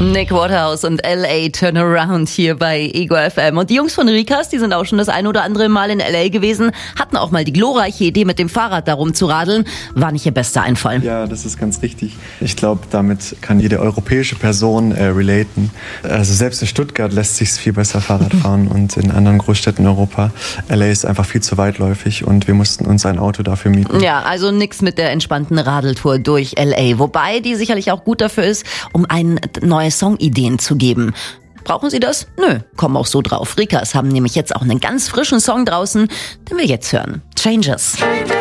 Nick Waterhouse und L.A. Turnaround hier bei Ego FM. Und die Jungs von Rikas, die sind auch schon das ein oder andere Mal in L.A. gewesen, hatten auch mal die glorreiche Idee, mit dem Fahrrad da rumzuradeln. War nicht ihr bester Einfall. Ja, das ist ganz richtig. Ich glaube, damit kann jede europäische Person relaten. Also selbst in Stuttgart lässt sich viel besser Fahrrad fahren und in anderen Großstädten in Europa. L.A. ist einfach viel zu weitläufig und wir mussten uns ein Auto dafür mieten. Ja, also nix mit der entspannten Radeltour durch L.A. Wobei die sicherlich auch gut dafür ist, um einen neue Songideen zu geben. Brauchen Sie das? Nö, kommen auch so drauf. Rikas haben nämlich jetzt auch einen ganz frischen Song draußen, den wir jetzt hören. Changes.